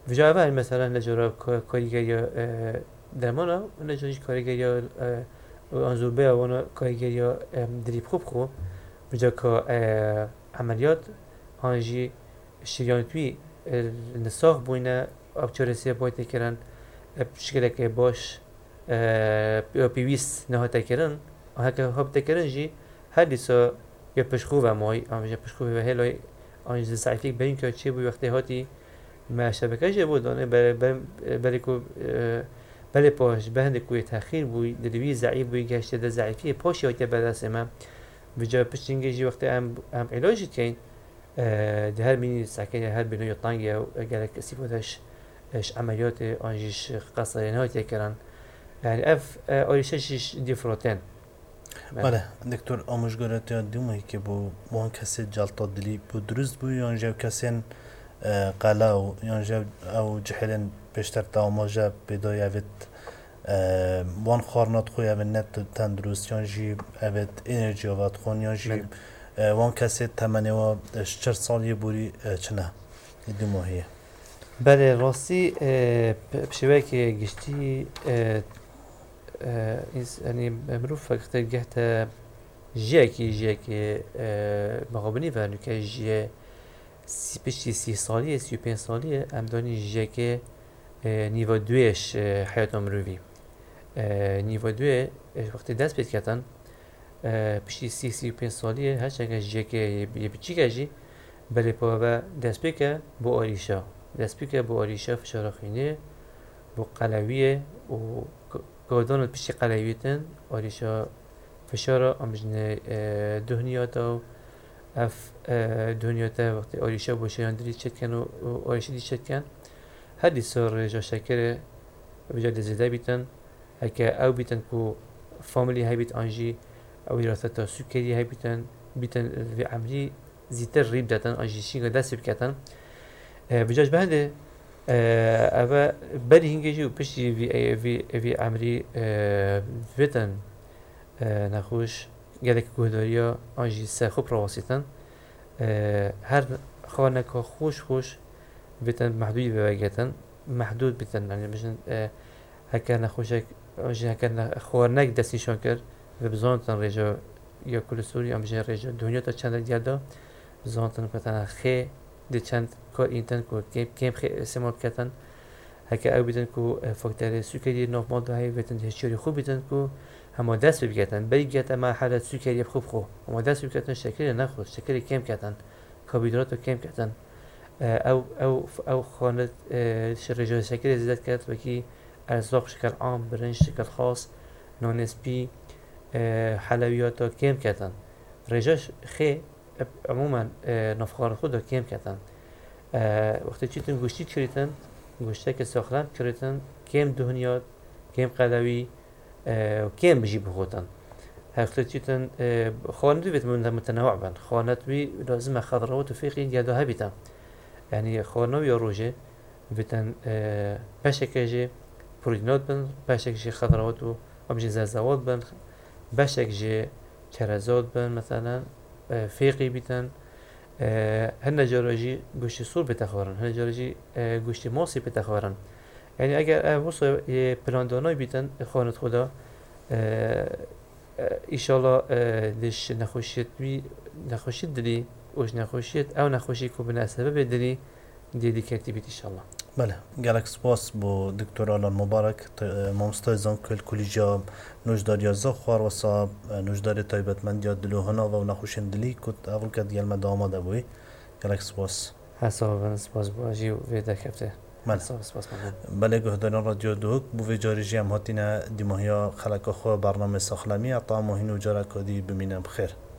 وجا اول مثلا نجارا کاریگری درمانا نجاریش کاریگری آنزوربه وانا کاریگری دریب خوب خو وجا که عملیات هنجی شریانتوی نصاف بوینه ابچارسی باید نکرن بشکل که باش پیویس نه تکرن هک هاب تکرن جی هر دیسا یا پشخو و مای آنجا پشخو و هلای آنجا ضعیفی برین که چه بود وقتی هاتی ما شبکه جه بود دانه بله کو بله پاش بهند کوی تأخیر بود دلوی ضعیف بود گشته ده ضعیفی پاشی هاتی بدست ما بجا پشتینگی جی وقتی ام علاجی کن ده هر بینی سکن هر بینی یطانگی او اگر کسی بودش اش عملیات آنجیش قصر نهاتی کرن يعني اف اوريشش ديفروتين بله دکتر آموزگارت یاد دیمایی که با اون کسی جلطات دلی بود درست بود یا انجا کسی قلاو یا انجا او جحلن بیشتر تاماجه بدای اوید وان خارنات خوی اوید نت تندرست یا انجی اوید انرژی آواد خون یا انجی وان کسی تمنی و 4 سالی بوری چنه دیماییه بله راستی بشوی که گشتی يعني مروف وقت جهت جيكي مغابني فانو كي جي بشتي 30 سالية 35 سالية ام داني جيكي نيفو دويش حياة مروفي نيفو دوي وقت دست بيت كتن بشتي 35 سالية هرچنگ جيكي يبچي جي بله پاوه دست بيكه بو آريشا دست بيكه بو آريشا فشار خينه بو قلوية و گودان پیشی قلعیتن آریشا فشار آمجن دهنیاتا اف دهنیاتا وقتی آریشا باشه یاندری چت کن و آریشا دی چت کن هر دی سر جا شکر بجا زیده بیتن هکه او بیتن کو فامیلی های بیت آنجی او وراثتا سکری های بیتن و عملی زیتر ریب داتن آنجی شینگا دست بکتن بجاش بهنده اوا بری هنگیجی و پشتی وی عمری ویتن نخوش گلک گهداریا آنجی سه خوب رواسیتن هر خانه که خوش ویتن محدودی بواجهتن محدود بیتن یعنی مثلا هکر نخوشک آنجی هکر خوارنک دستیشان کرد و بزانتن رجا یا کل سوری آنجی رجا دنیا تا چند دیادا بزانتن کتن خی دی چند کار اینتن کو کم خی استعمال کردن هکه او بیتن کو فاکتور سکری ناف ماده های بیتن هشیاری خوب بیتن کو هم دست بگیرن بگیرن ما حالت سکری خوب هم دست بگیرن شکر نخود شکر کم کردن کربوهیدرات کم کردن او خانه رجال شکر زیاد کرد و کی ارزاق شکل عام برنج شکل خاص نانسپی حلویات کم کردن رجاش خی عموما نفخار خود کم کردن وقتی چیتون گوشتی کردن گوشته که ساخرم کردن کم دهنیات کم قلوی و کم بجی بخوتن وقتی چیتون خانه بیت متنوع بن خانه بی لازم خضروات و فقی یادها بیتن یعنی خانه یا روزه بیتن بشکجی پروتئینات بن بشکجی خضروات و امجی زرزوات بن بشکجی کرزات بن مثلا فقی بیتن هن جارجی گوشت سور بتخورن هن جارجی گوشت ماسی بتخورن یعنی اگر واسه پلاندانای بیتن خانت خدا ایشالا دش نخوشید دلی اوش نخوشید او نخوشی کو بناسبه بدلی دیدی کتی بیت ایشالا بله گلک سپاس با دکتر آلان مبارک مامستای زانکل کلیجا نوشدار یازا خوار و صاحب نوشدار تایبتمند یا دلوهنا و نخوشین دلی کت اول کد گلمه داماده بوی گلک سپاس حسابا سپاس باجی و ویده کفته بله گهداران رادیو دوک بو جاری جمع هاتینا دیماهیا خلق خو برنامه ساخلمی اطعام و هینو جارا کدی بمینم بخیر